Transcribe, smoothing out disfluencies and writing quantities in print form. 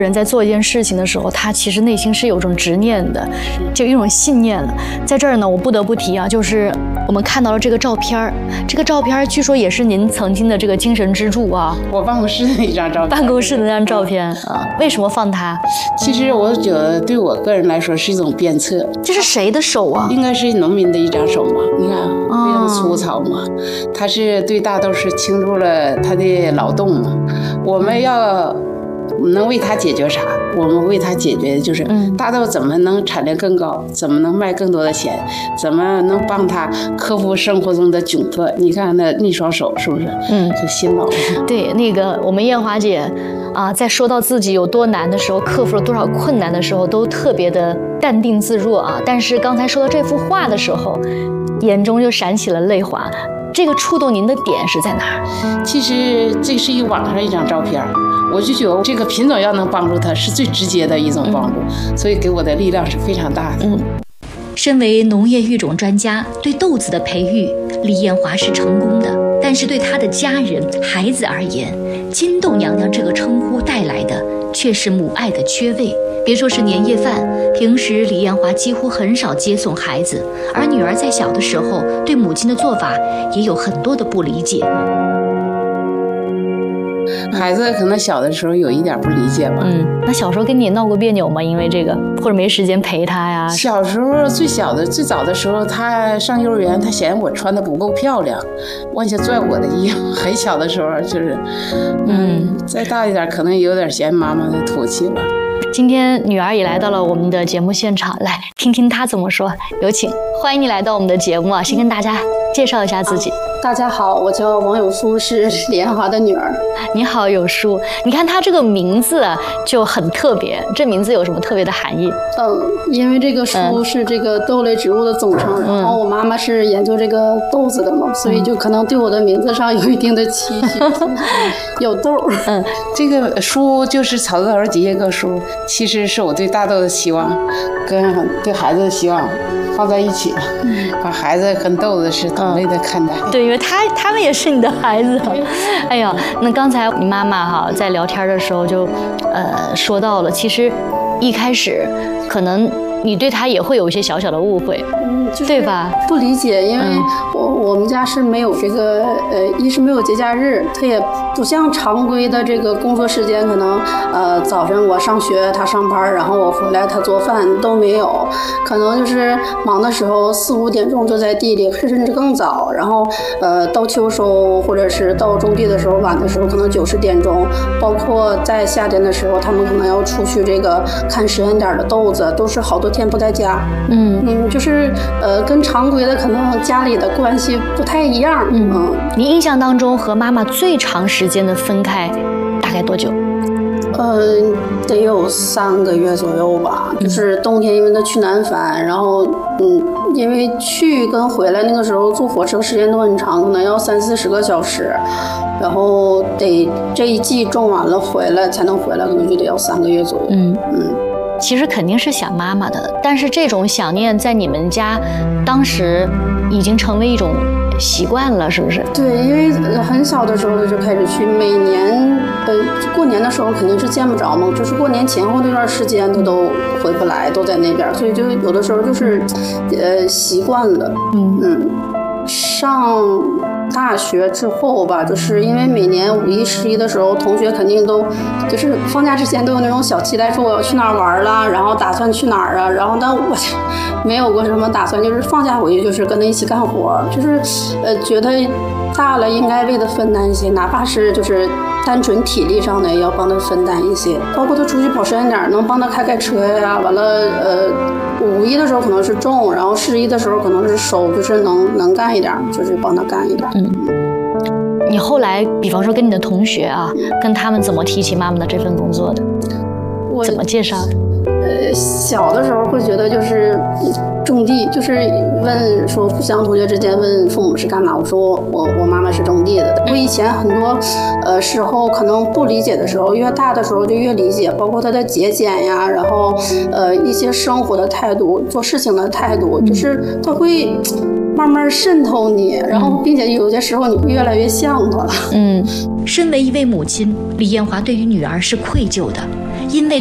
人在做一件事情的时候，他其实内心是有种执念的，就一种信念了。在这儿呢，我不得不提啊，就是我们看到了这个照片，这个照片据说也是您曾经的这个精神支柱啊。 我办公室的一张照片。 办公室的那张照片啊，为什么放它？ 其实我觉得对我个人来说是一种鞭策。 这是谁的手啊？ 应该是农民的一张手嘛，你看非常粗糙嘛，他是对大豆是倾注了他的劳动嘛。我们要能为他解决啥？我们为他解决的就是大豆怎么能产量更高，怎么能卖更多的钱，怎么能帮他克服生活中的窘迫。你看那双手是不是？就辛劳。 对，那个我们艳华姐啊，在说到自己有多难的时候，克服了多少困难的时候，都特别的淡定自若啊。但是刚才说到这幅画的时候，眼中就闪起了泪花。这个触动您的点是在哪儿？ 其实这是网上一张照片，我就觉得这个品种要能帮助他是最直接的一种帮助，所以给我的力量是非常大的。 身为农业育种专家，对豆子的培育，李艳华是成功的。但是对她的家人、孩子而言，金豆娘娘这个称呼带来的却是母爱的缺位。别说是年夜饭，平时李艳华几乎很少接送孩子，而女儿在小的时候对母亲的做法也有很多的不理解。 孩子可能小的时候有一点不理解吧。 那小时候跟你闹过别扭吗？因为这个，或者没时间陪他呀？ 小时候最早的时候，他上幼儿园，他嫌我穿的不够漂亮，往下拽我的衣服。很小的时候就是，再大一点可能有点嫌妈妈的土气吧。 今天女儿也来到了我们的节目现场，来听听她怎么说。有请，欢迎你来到我们的节目啊！先跟大家介绍一下自己。 大家好，我叫王有书，是李艳华的女儿。 你好，有书。你看她这个名字就很特别，这名字有什么特别的含义？ 因为这个书是这个豆类植物的总称，然后我妈妈是研究这个豆子的嘛，所以就可能对我的名字上有一定的期许。有豆。 这个书就是草字头底下一个书，其实是我对大豆的希望，跟对孩子的希望放在一起了，把孩子跟豆子是同类的看待。 对，因为他们也是你的孩子。哎呀，那刚才你妈妈在聊天的时候就说到了，其实一开始可能你对他也会有一些小小的误会，对吧？ 不理解，因为我们家是没有这个一是没有节假日，他也不像常规的这个工作时间，可能早晨我上学，他上班，然后我回来他做饭都没有，可能就是忙的时候4、5点钟就在地里，甚至更早，然后到秋收或者是到种地的时候，晚的时候可能9、10点钟，包括在夏天的时候，他们可能要出去这个看实验点的豆子，都是好多天不在家。就是跟常规的可能家里的关系不太一样。 你印象当中和妈妈最长时间的分开大概多久？ 得有3个月左右吧。就是冬天，因为他去南返，然后因为去跟回来那个时候坐火车时间都很长，可能要30、40个小时，然后得这一季种完了回来才能回来，可能就得要3个月左右。 其实肯定是想妈妈的，但是这种想念在你们家当时已经成为一种习惯了，是不是？ 对，因为很小的时候就开始去，每年过年的时候肯定是见不着嘛，就是过年前后那段时间他都回不来，都在那边，所以就有的时候就是习惯了。上大学之后吧，就是因为每年5一、11的时候，同学肯定都就是放假之前都有那种小期待，说我要去哪儿玩啦，然后打算去哪儿啊，然后但我没有过什么打算，就是放假回去就是跟他一起干活，就是觉得大了应该为他分担一些，哪怕是就是单纯体力上的也要帮他分担一些，包括他出去跑实验点能帮他开车呀，完了5一的时候可能是种，然后11的时候可能是收，就是能干一点，就是帮他干一点。 你后来比方说跟你的同学跟他们怎么提起妈妈的这份工作的？怎么介绍？ 小的时候会觉得就是种地，就是问说互相同学之间问父母是干嘛，我说我妈妈是种地的。我以前很多时候可能不理解的时候，越大的时候就越理解，包括他的节俭呀，然后一些生活的态度，做事情的态度，就是他会慢慢渗透你，然后并且有些时候你会越来越像他。 身为一位母亲，李艳华对于女儿是愧疚的， 因为